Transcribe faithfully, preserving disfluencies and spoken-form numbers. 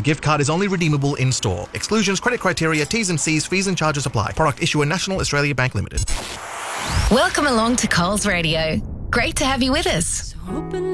gift card is only redeemable in store. Exclusions, credit criteria, T's and C's, fees and charges apply. Product issuer National Australia Bank Limited. Welcome along to Coles Radio. Great to have you with us. So open